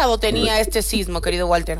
grado tenía este sismo, querido Walter?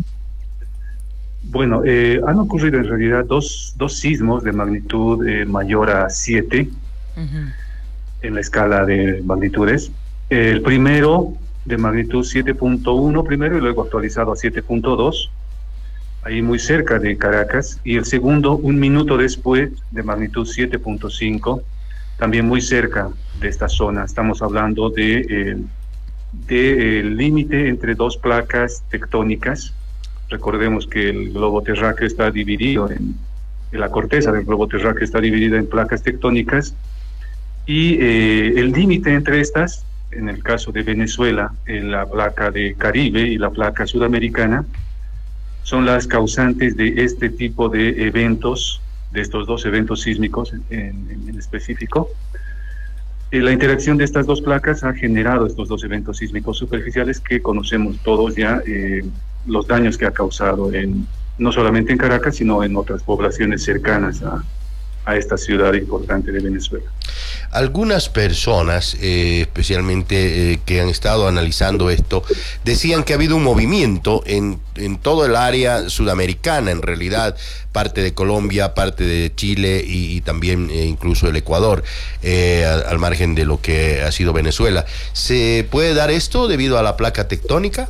Bueno, han ocurrido en realidad dos sismos de magnitud mayor a 7 en la escala de magnitudes. El primero de magnitud 7.1 primero y luego actualizado a 7.2, ahí muy cerca de Caracas, y el segundo un minuto después de magnitud 7.5, también muy cerca de esta zona. Estamos hablando de el límite entre dos placas tectónicas. Recordemos que el globo terráqueo está dividido en la corteza del globo terráqueo está dividida en placas tectónicas, y el límite entre estas, en el caso de Venezuela, en la placa de Caribe y la placa sudamericana, son las causantes de este tipo de eventos, de estos dos eventos sísmicos en específico. La interacción de estas dos placas ha generado estos dos eventos sísmicos superficiales que conocemos todos ya, los daños que ha causado no solamente en Caracas, sino en otras poblaciones cercanas a esta ciudad importante de Venezuela. Algunas personas, especialmente que han estado analizando esto, decían que ha habido un movimiento en todo el área sudamericana, en realidad, parte de Colombia, parte de Chile y también incluso el Ecuador, al margen de lo que ha sido Venezuela. ¿Se puede dar esto debido a la placa tectónica?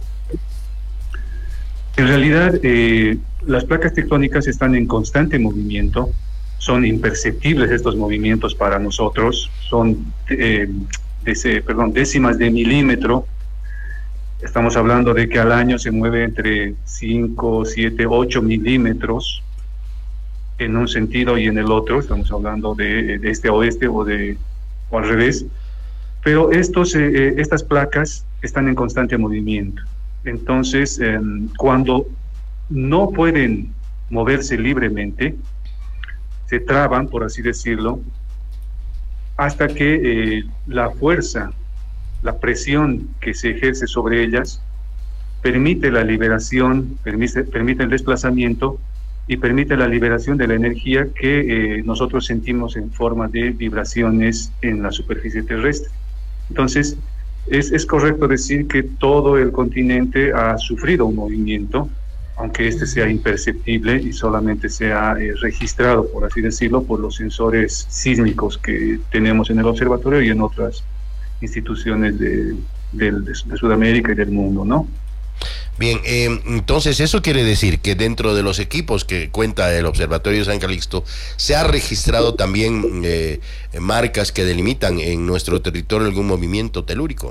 En realidad, las placas tectónicas están en constante movimiento. Son imperceptibles estos movimientos para nosotros, son décimas de milímetro. Estamos hablando de que al año se mueve entre 5, 7, 8 milímetros en un sentido y en el otro. Estamos hablando de este a oeste o al revés. Pero estas placas están en constante movimiento. Entonces, cuando no pueden moverse libremente, se traban, por así decirlo, hasta que la fuerza, la presión que se ejerce sobre ellas permite la liberación, permite el desplazamiento y permite la liberación de la energía que nosotros sentimos en forma de vibraciones en la superficie terrestre. Entonces, es correcto decir que todo el continente ha sufrido un movimiento, aunque este sea imperceptible y solamente sea registrado, por así decirlo, por los sensores sísmicos que tenemos en el observatorio y en otras instituciones de Sudamérica y del mundo, ¿no? Bien, entonces eso quiere decir que dentro de los equipos que cuenta el Observatorio de San Calixto se ha registrado también marcas que delimitan en nuestro territorio algún movimiento telúrico.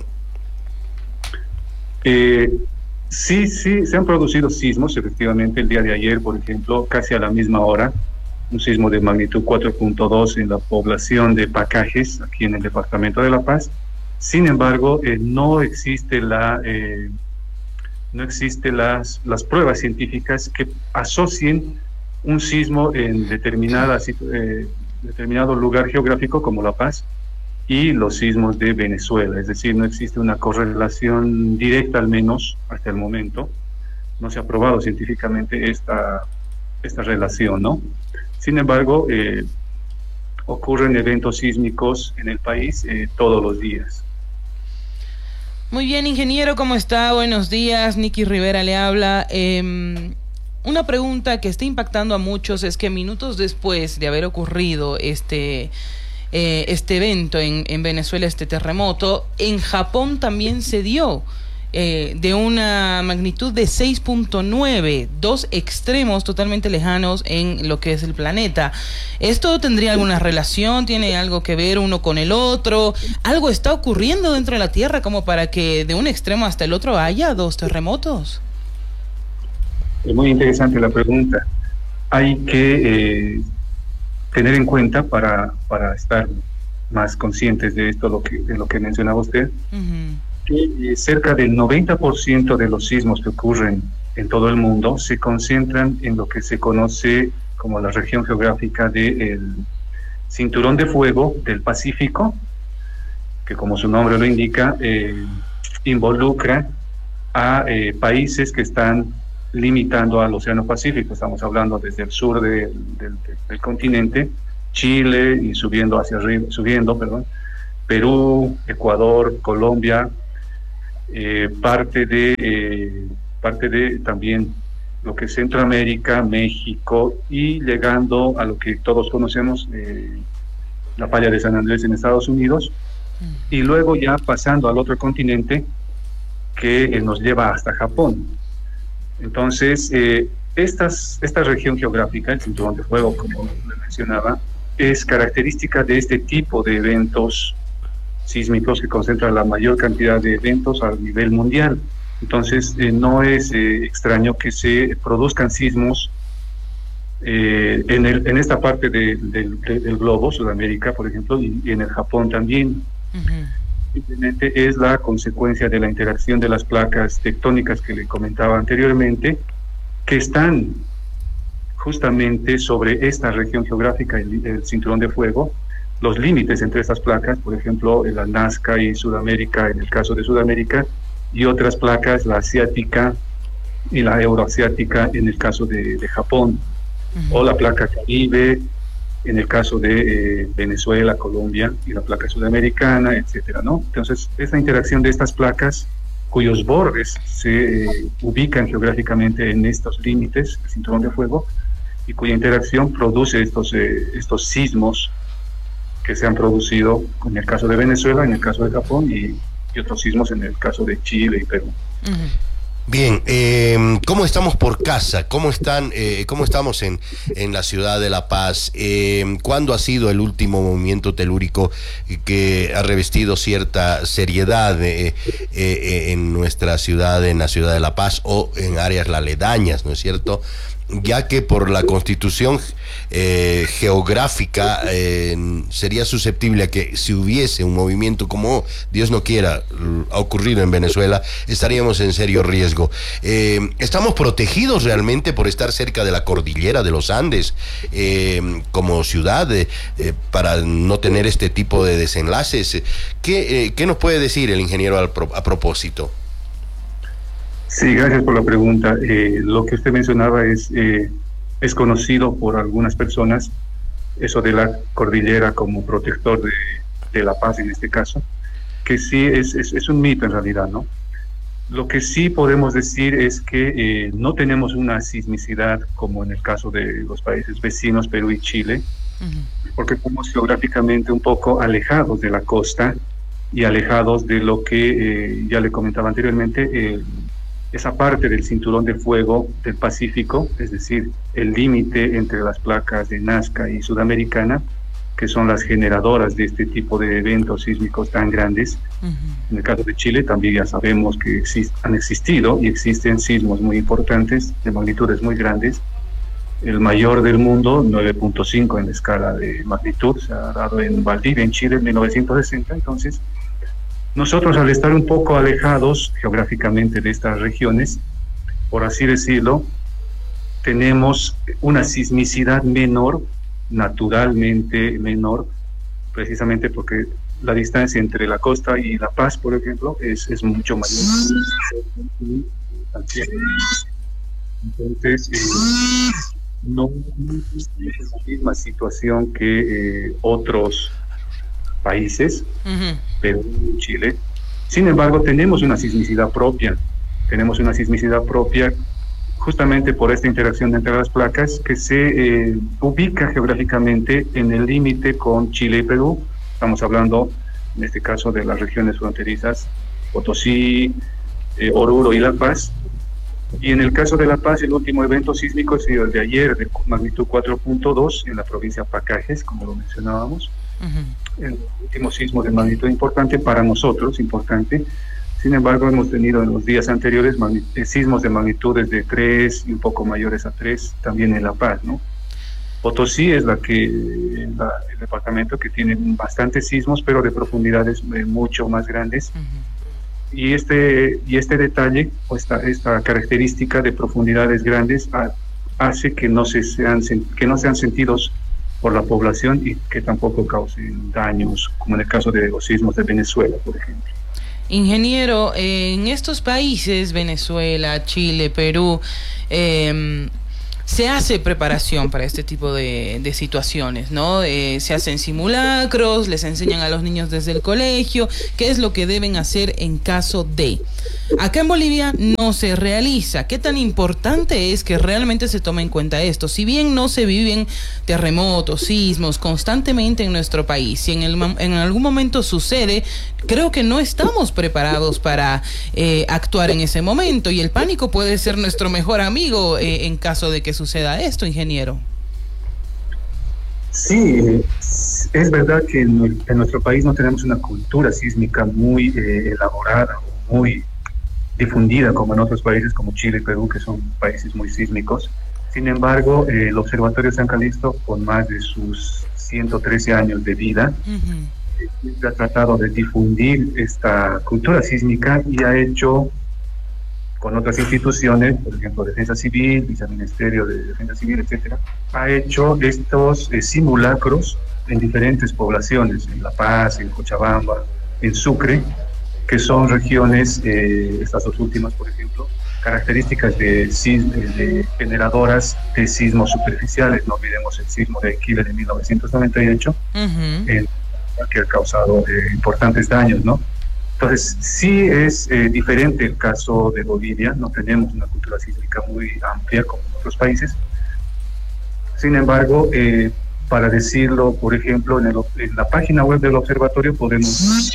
Sí, se han producido sismos, efectivamente. El día de ayer, por ejemplo, casi a la misma hora, un sismo de magnitud 4.2 en la población de Pacajes, aquí en el departamento de La Paz. Sin embargo, no existe las pruebas científicas que asocien un sismo en determinado lugar geográfico como La Paz y los sismos de Venezuela. Es decir, no existe una correlación directa, al menos hasta el momento. No se ha probado científicamente esta relación, ¿no? Sin embargo, ocurren eventos sísmicos en el país todos los días. Muy bien, ingeniero, ¿cómo está? Buenos días, Nicky Rivera le habla. Una pregunta que está impactando a muchos es que minutos después de haber ocurrido este evento en Venezuela, este terremoto, en Japón también se dio de una magnitud de 6.9, dos extremos totalmente lejanos en lo que es el planeta. ¿Esto tendría alguna relación? ¿Tiene algo que ver uno con el otro? ¿Algo está ocurriendo dentro de la Tierra como para que de un extremo hasta el otro haya dos terremotos? Es muy interesante la pregunta. Hay que tener en cuenta para estar más conscientes de esto, de lo que mencionaba usted, que cerca del 90% de los sismos que ocurren en todo el mundo se concentran en lo que se conoce como la región geográfica del Cinturón de Fuego del Pacífico, que como su nombre lo indica, involucra a países que están limitando al Océano Pacífico. Estamos hablando desde el sur del continente, Chile, y subiendo, Perú, Ecuador, Colombia, parte de también lo que es Centroamérica, México, y llegando a lo que todos conocemos, la falla de San Andrés en Estados Unidos, y luego ya pasando al otro continente que nos lleva hasta Japón. Entonces, esta región geográfica, el Cinturón de Fuego, como le mencionaba, es característica de este tipo de eventos sísmicos que concentran la mayor cantidad de eventos a nivel mundial. Entonces, no es extraño que se produzcan sismos en esta parte del globo, Sudamérica, por ejemplo, y en el Japón también. Simplemente es la consecuencia de la interacción de las placas tectónicas que le comentaba anteriormente, que están justamente sobre esta región geográfica, el Cinturón de Fuego. Los límites entre estas placas, por ejemplo, la Nazca y Sudamérica, en el caso de Sudamérica, y otras placas, la asiática y la euroasiática, en el caso de Japón, o la placa Caribe, en el caso de Venezuela, Colombia, y la placa sudamericana, etcétera, ¿no? Entonces, esta interacción de estas placas, cuyos bordes se ubican geográficamente en estos límites del Cinturón de Fuego, y cuya interacción produce estos sismos que se han producido en el caso de Venezuela, en el caso de Japón, y otros sismos en el caso de Chile y Perú. Bien, ¿cómo estamos por casa? ¿Cómo estamos en la ciudad de La Paz? ¿Cuándo ha sido el último movimiento telúrico que ha revestido cierta seriedad en nuestra ciudad, en la ciudad de La Paz o en áreas aledañas, ¿no es cierto? Ya que por la constitución geográfica sería susceptible a que si hubiese un movimiento como Dios no quiera ha ocurrido en Venezuela, estaríamos en serio riesgo. ¿Estamos protegidos realmente por estar cerca de la cordillera de los Andes como ciudad para no tener este tipo de desenlaces? ¿Qué nos puede decir el ingeniero a propósito? Sí, gracias por la pregunta. Lo que usted mencionaba es conocido por algunas personas, eso de la cordillera como protector de La Paz en este caso, que sí es un mito en realidad, ¿no? Lo que sí podemos decir es que no tenemos una sismicidad como en el caso de los países vecinos, Perú y Chile, porque estamos geográficamente un poco alejados de la costa y alejados de lo que ya le comentaba anteriormente, esa parte del Cinturón de Fuego del Pacífico, es decir, el límite entre las placas de Nazca y Sudamericana, que son las generadoras de este tipo de eventos sísmicos tan grandes. En el caso de Chile también ya sabemos que han existido y existen sismos muy importantes, de magnitudes muy grandes. El mayor del mundo, 9.5 en la escala de magnitud, se ha dado en Valdivia, en Chile, en 1960. Entonces, nosotros, al estar un poco alejados geográficamente de estas regiones, por así decirlo, tenemos una sismicidad menor, naturalmente menor, precisamente porque la distancia entre la costa y La Paz, por ejemplo, es mucho mayor. Entonces, no es la misma situación que otros países, Perú, Chile. Sin embargo, tenemos una sismicidad propia justamente por esta interacción entre las placas que se ubica geográficamente en el límite con Chile y Perú. Estamos hablando, en este caso, de las regiones fronterizas Potosí, Oruro y La Paz. Y en el caso de La Paz, el último evento sísmico ha sido el de ayer, de magnitud 4.2 en la provincia de Pacajes, como lo mencionábamos. El último sismo de magnitud importante para nosotros, importante. Sin embargo, hemos tenido en los días anteriores sismos de magnitudes de 3 y un poco mayores a 3, también en La Paz, ¿no? Potosí es el departamento que tiene bastantes sismos, pero de profundidades mucho más grandes. Y este detalle, o esta característica de profundidades grandes, hace que no sean sentidos por la población y que tampoco causen daños, como en el caso de los sismos de Venezuela, por ejemplo. Ingeniero, en estos países, Venezuela, Chile, Perú, se hace preparación para este tipo de situaciones, ¿no? Se hacen simulacros, les enseñan a los niños desde el colegio qué es lo que deben hacer en caso de. Acá en Bolivia no se realiza. ¿Qué tan importante es que realmente se tome en cuenta esto? Si bien no se viven terremotos, sismos constantemente en nuestro país, si en algún momento sucede, creo que no estamos preparados para actuar en ese momento, y el pánico puede ser nuestro mejor amigo en caso de que suceda esto, ingeniero. Sí, es verdad que en nuestro país no tenemos una cultura sísmica muy elaborada, muy difundida como en otros países como Chile y Perú, que son países muy sísmicos. Sin embargo, el Observatorio San Calixto, con más de sus 113 años de vida, ha tratado de difundir esta cultura sísmica y ha hecho con otras instituciones, por ejemplo Defensa Civil, Viceministerio de Defensa Civil, etcétera, ha hecho estos simulacros en diferentes poblaciones, en La Paz, en Cochabamba, en Sucre, que son regiones, estas dos últimas, por ejemplo, características de generadoras de sismos superficiales. No olvidemos el sismo de Aquile de 1998, que ha causado importantes daños, ¿no? Entonces, sí es diferente el caso de Bolivia, no tenemos una cultura sísmica muy amplia como en otros países. Sin embargo, para decirlo, por ejemplo, en la página web del observatorio podemos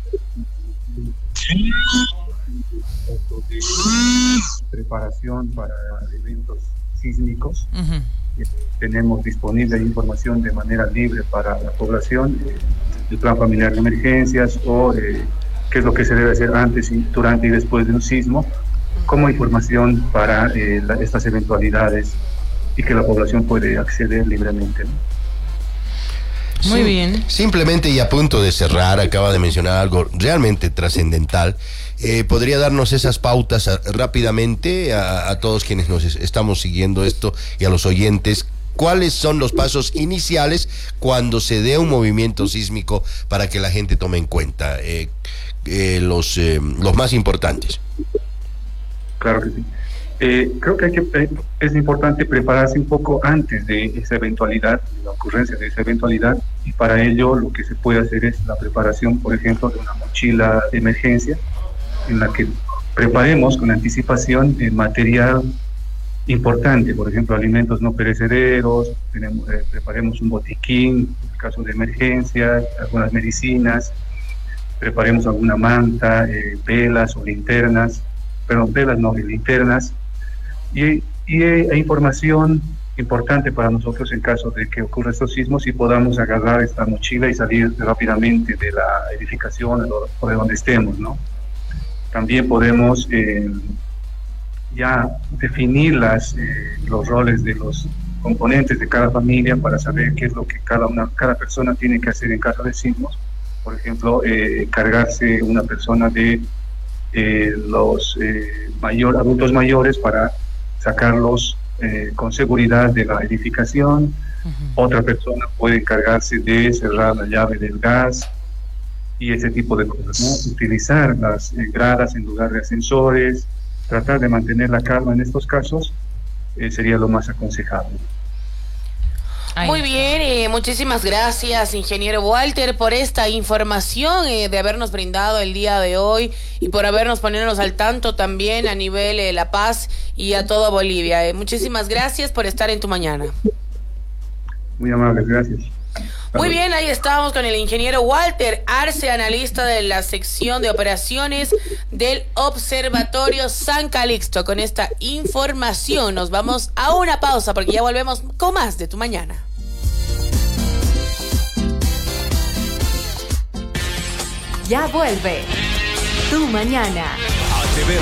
preparación para eventos sísmicos. Tenemos disponible información de manera libre para la población, el plan familiar de emergencias o qué es lo que se debe hacer antes, durante y después de un sismo, como información para estas eventualidades, y que la población puede acceder libremente, ¿no? Muy bien. Simplemente, y a punto de cerrar, acaba de mencionar algo realmente trascendental. ¿Podría darnos esas pautas rápidamente a todos quienes nos estamos siguiendo esto y a los oyentes? ¿Cuáles son los pasos iniciales cuando se dé un movimiento sísmico para que la gente tome en cuenta los más importantes? Claro que sí. Creo que es importante prepararse un poco antes de esa eventualidad, de la ocurrencia de esa eventualidad, y para ello lo que se puede hacer es la preparación, por ejemplo, de una mochila de emergencia, en la que preparemos con anticipación material importante, por ejemplo, alimentos no perecederos, preparemos un botiquín en caso de emergencia, algunas medicinas, preparemos alguna manta, velas o linternas, linternas, y información importante para nosotros en caso de que ocurra estos sismos, y podamos agarrar esta mochila y salir rápidamente de la edificación o de donde estemos, ¿no? También podemos ya definir los roles de los componentes de cada familia para saber qué es lo que cada persona tiene que hacer en caso de sismos. Por ejemplo, cargarse una persona de los adultos mayores para sacarlos con seguridad de la edificación. Otra persona puede encargarse de cerrar la llave del gas y ese tipo de cosas, ¿no? Utilizar las gradas en lugar de ascensores, tratar de mantener la calma en estos casos sería lo más aconsejable. Muy bien, muchísimas gracias, ingeniero Walter, por esta información, de habernos brindado el día de hoy y por habernos ponernos al tanto también a nivel La Paz y a toda Bolivia. Muchísimas gracias por estar en Tu Mañana. Muy amables, gracias. Muy bien, ahí estábamos con el ingeniero Walter Arce, analista de la sección de operaciones del Observatorio San Calixto. Con esta información nos vamos a una pausa porque ya volvemos con más de Tu Mañana. Ya vuelve Tu Mañana.